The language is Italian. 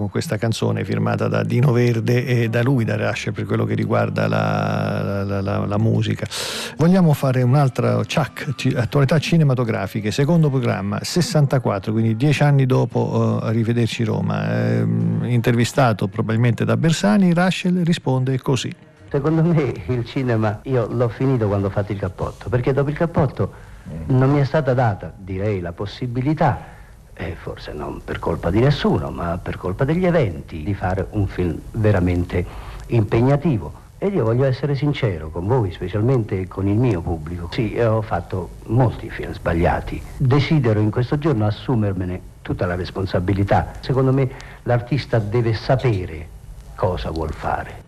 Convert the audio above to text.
con questa canzone firmata da Dino Verde e da lui, da Rush, per quello che riguarda la musica. Vogliamo fare un altro attualità cinematografiche, secondo programma, 64, quindi 10 anni dopo Arrivederci Roma. Intervistato probabilmente da Bersani, Rush risponde così. Secondo me il cinema io l'ho finito quando ho fatto Il Cappotto, perché dopo Il Cappotto non mi è stata data, direi, la possibilità, forse non per colpa di nessuno, ma per colpa degli eventi, di fare un film veramente impegnativo. Ed io voglio essere sincero con voi, specialmente con il mio pubblico. Sì, ho fatto molti film sbagliati. Desidero in questo giorno assumermene tutta la responsabilità. Secondo me l'artista deve sapere cosa vuol fare.